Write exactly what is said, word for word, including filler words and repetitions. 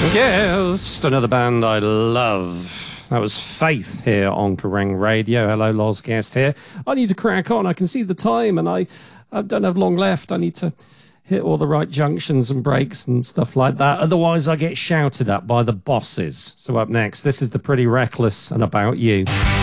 Just another band I love. That was Faith here on Kerrang Radio. Hello, Loz Guest here. I need to crack on. I can see the time and I, I don't have long left. I need to hit all the right junctions and breaks and stuff like that. Otherwise, I get shouted at by the bosses. So up next, this is the Pretty Reckless and About You.